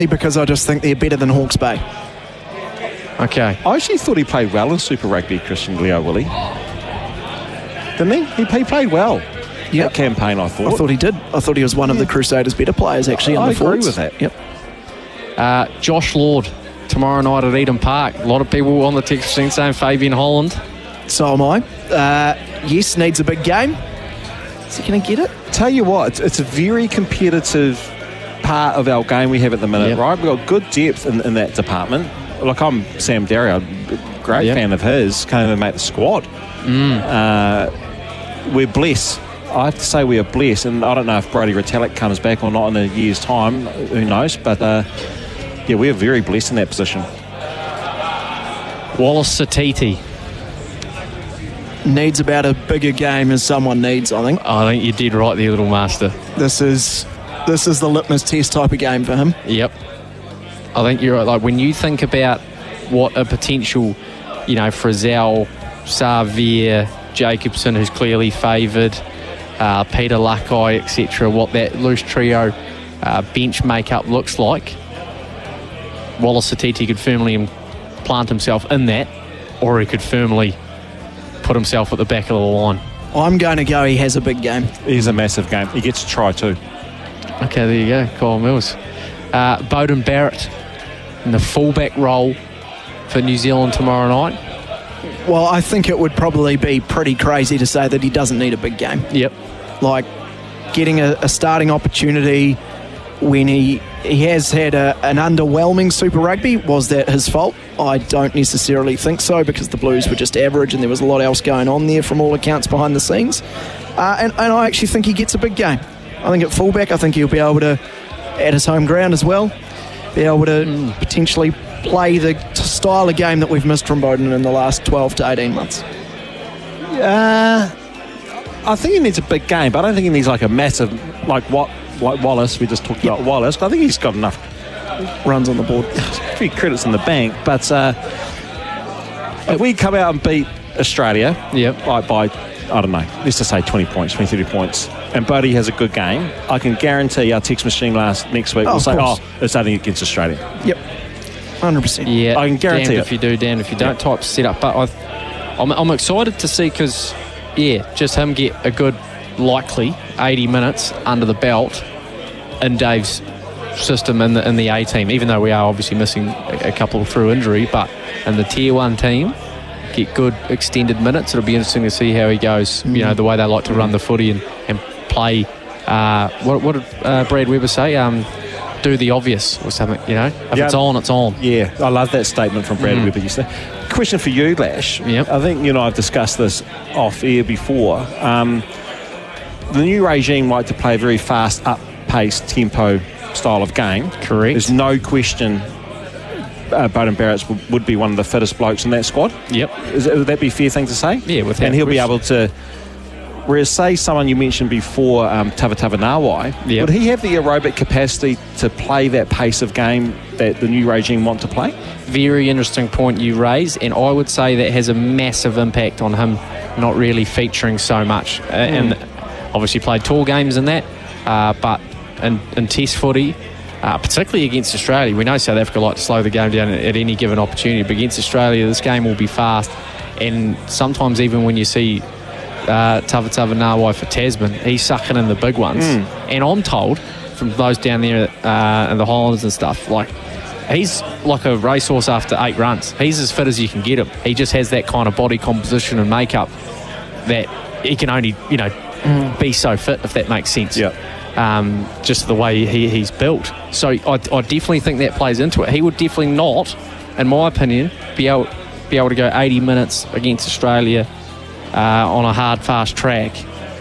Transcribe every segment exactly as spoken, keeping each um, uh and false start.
because I just think they're better than Hawke's Bay. Okay. I actually thought he played well in Super Rugby, Christian Gliowili. Didn't he? He, he played well. Yep. That campaign, I thought. I thought he did. I thought he was one of the Crusaders' better players, actually, I, in I the forwards. agree with that. Yep. Uh, Josh Lord, tomorrow night at Eden Park. A lot of people on the text machine saying Fabian Holland. So am I. Uh, yes, needs a big game. Is he going to get it? Tell you what, it's, it's a very competitive part of our game we have at the minute, yep. right? We've got good depth in, in that department. Like, I'm Sam Derry, I'm a great yep. fan of his, can't even make the squad. Mm. Uh, we're blessed. I have to say we are blessed, and I don't know if Brody Retallick comes back or not in a year's time, who knows, but uh, yeah, we are very blessed in that position. Wallace Satiti. Needs about a bigger game as someone needs, I think. I think you did right there, little master. This is this is the litmus test type of game for him. Yep. I think you're right. Like, when you think about what a potential, you know, Frizzell, Xavier, Jacobson, who's clearly favoured, uh, Peter Lakai, et cetera, what that loose trio uh, bench makeup looks like, Wallace Satiti could firmly plant himself in that, or he could firmly put himself at the back of the line. I'm going to go he has a big game. He's a massive game. He gets a try too. Okay, there you go, Kyle Mills. Uh, Beauden Barrett in the fullback role for New Zealand tomorrow night. Well, I think it would probably be pretty crazy to say that he doesn't need a big game. Yep. Like, getting a, a starting opportunity when he he has had a, an underwhelming Super Rugby. Was that his fault? I don't necessarily think so, because the Blues were just average and there was a lot else going on there from all accounts behind the scenes. Uh, and, and I actually think he gets a big game. I think at fullback, I think he'll be able to, at his home ground as well, be able to mm. potentially play the t- style of game that we've missed from Beauden in the last twelve to eighteen months. Uh, I think he needs a big game, but I don't think he needs like a massive, like what, like Wallace. We just talked yep. about Wallace. I think he's got enough runs on the board. A few credits in the bank, but uh, if we come out and beat Australia, yep. like by, I don't know, let's just say twenty points, twenty, thirty points, and Bodie has a good game, I can guarantee our text machine last next week oh, will say, course. oh, it's only against Australia. Yep, one hundred percent. Yeah, I can guarantee damned it. if you do, damned if you don't. Yep. Type set up, but I've, I'm, I'm excited to see, because, yeah, just him get a good, likely eighty minutes under the belt in Dave's system in the in the A team, even though we are obviously missing a, a couple through injury, but in the tier one team, get good extended minutes. It'll be interesting to see how he goes. Mm. You know, the way they like to run the footy and, and play. Uh, what, what did uh, Brad Weber say? Um, do the obvious or something. You know, if yeah. it's on, it's on. Yeah, I love that statement from Brad mm. Weber. You say. Question for you, Lash. Yep. I think you and I have discussed this off air before. Um, the new regime like to play a very fast, up-paced tempo style of game. Correct. There's no question uh, Beauden Barrett would, would be one of the fittest blokes in that squad. Yep. Is, would that be a fair thing to say? Yeah, without And he'll question. be able to, whereas say someone you mentioned before, um, Tavatava Nawai, yep. would he have the aerobic capacity to play that pace of game that the new regime want to play? Very interesting point you raise, and I would say that has a massive impact on him not really featuring so much. Uh, mm. And obviously played tall games in that, uh, but in, in test footy, uh, particularly against Australia, we know South Africa like to slow the game down at, at any given opportunity, but against Australia this game will be fast, and sometimes even when you see uh, Tavatava Nawai for Tasman, he's sucking in the big ones. Mm. And I'm told from those down there uh, in the Highlands and stuff, like, he's like a racehorse after eight runs. He's as fit as you can get him. He just has that kind of body composition and makeup that he can only, you know, mm. be so fit, if that makes sense. Yeah. Um, just the way he, he's built. So I, I definitely think that plays into it. He would definitely not, in my opinion, be able be able to go eighty minutes against Australia uh, on a hard, fast track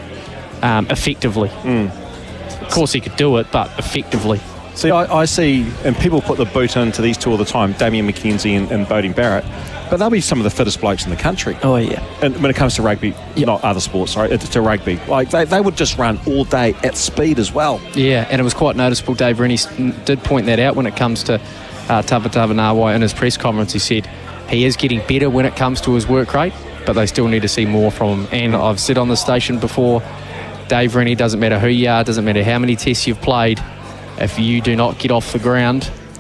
um, effectively. Mm. Of course, he could do it, but effectively. See, I, I see, and people put the boot into these two all the time, Damian McKenzie and, and Beauden Barrett, but they'll be some of the fittest blokes in the country. Oh, yeah. And when it comes to rugby, yep. not other sports, sorry, to rugby, like they, they would just run all day at speed as well. Yeah, and it was quite noticeable. Dave Rennie did point that out when it comes to uh, Tavatava Nawai in his press conference. He said he is getting better when it comes to his work rate, but they still need to see more from him. And I've said on the station before, Dave Rennie, doesn't matter who you are, doesn't matter how many tests you've played, if you do not get off the ground